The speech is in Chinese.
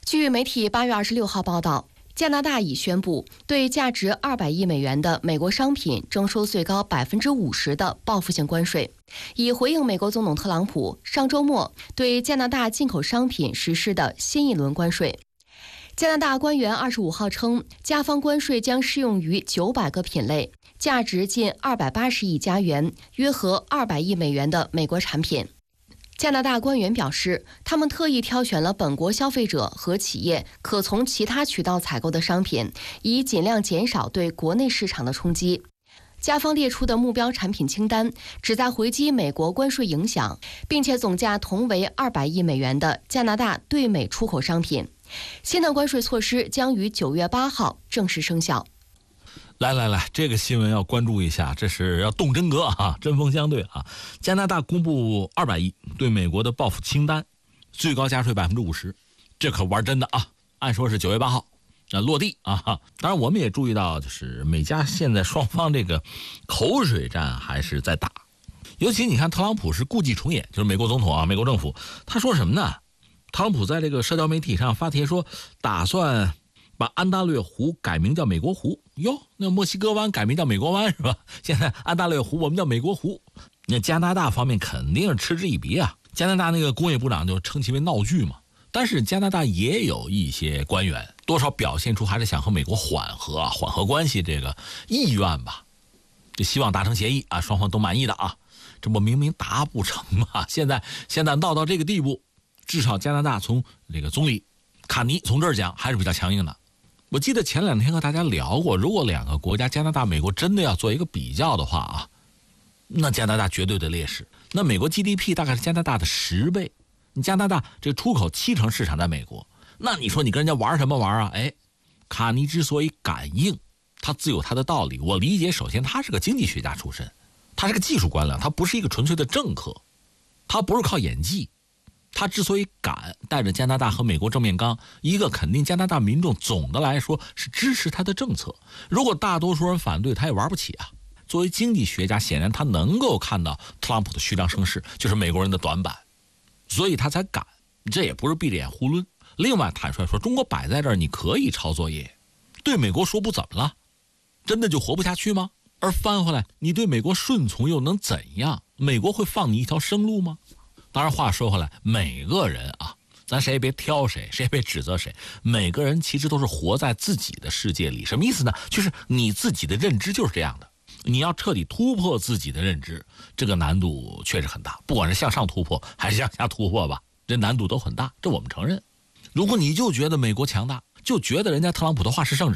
据媒体8月26号报道，加拿大已宣布对价值200亿美元的美国商品征收最高50%的报复性关税，以回应美国总统特朗普上周末对加拿大进口商品实施的新一轮关税。加拿大官员25号称，加方关税将适用于900个品类，价值近280亿加元，约合200亿美元的美国产品。加拿大官员表示，他们特意挑选了本国消费者和企业可从其他渠道采购的商品，以尽量减少对国内市场的冲击。加方列出的目标产品清单旨在回击美国关税影响，并且总价同为200亿美元的加拿大对美出口商品。新的关税措施将于9月8号正式生效。 来，这个新闻要关注一下，这是要动真格啊，针锋相对啊。加拿大公布200亿对美国的报复清单，最高加税50%，这可玩真的啊！按说是9月8号落地啊。当然，我们也注意到，就是美加现在双方这个口水战还是在打。尤其你看，特朗普是故伎重演，就是美国总统啊，美国政府，他说什么呢？特朗普在这个社交媒体上发帖说，打算把安大略湖改名叫美国湖。哟，那墨西哥湾改名叫美国湾是吧？现在安大略湖我们叫美国湖。那加拿大方面肯定是嗤之以鼻啊。加拿大那个工业部长就称其为闹剧嘛。但是加拿大也有一些官员多少表现出还是想和美国缓和关系这个意愿吧，就希望达成协议啊，双方都满意的啊。这不明明达不成嘛？现在闹到这个地步，至少加拿大从这个总理卡尼从这儿讲还是比较强硬的。我记得前2天和大家聊过，如果2个国家加拿大美国真的要做一个比较的话啊，那加拿大绝对的劣势。那美国 GDP 大概是加拿大的10倍，你加拿大这出口70%市场在美国，那你说你跟人家玩什么玩啊？卡尼之所以敢硬，他自有他的道理。我理解，首先他是个经济学家出身，他是个技术官僚，他不是一个纯粹的政客，他不是靠演技。他之所以敢带着加拿大和美国正面刚，一个肯定加拿大民众总的来说是支持他的政策，如果大多数人反对，他也玩不起啊。作为经济学家，显然他能够看到特朗普的虚张声势就是美国人的短板，所以他才敢，这也不是闭着眼胡抡。另外坦率说，中国摆在这儿，你可以抄作业，对美国说不怎么了，真的就活不下去吗？而翻回来，你对美国顺从又能怎样？美国会放你一条生路吗？当然话说回来，每个人啊，咱谁也别挑谁，谁也别指责谁，每个人其实都是活在自己的世界里。什么意思呢？就是你自己的认知就是这样的，你要彻底突破自己的认知，这个难度确实很大，不管是向上突破还是向下突破吧，这难度都很大，这我们承认。如果你就觉得美国强大，就觉得人家特朗普的话是圣旨，